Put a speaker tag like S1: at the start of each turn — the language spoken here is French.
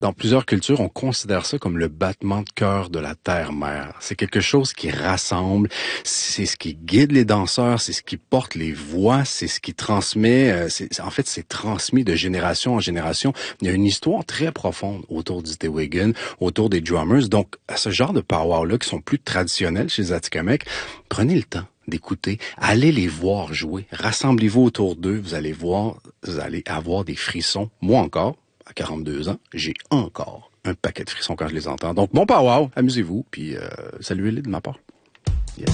S1: Dans plusieurs cultures, on considère ça comme le battement de cœur de la terre-mère. C'est quelque chose qui rassemble, c'est ce qui guide les danseurs, c'est ce qui porte les voix, c'est ce qui transmet, en fait, c'est transmis de génération en génération. Il y a une histoire très profonde autour du Tewigin, autour des drummers. Donc, à ce genre de powwow-là, qui sont plus traditionnels chez les Atikamekw, prenez le temps d'écouter, allez les voir jouer, rassemblez-vous autour d'eux, vous allez voir, vous allez avoir des frissons. Moi encore, à 42 ans, j'ai encore un paquet de frissons quand je les entends. Donc, bon powwow, amusez-vous, puis saluez-les de ma part.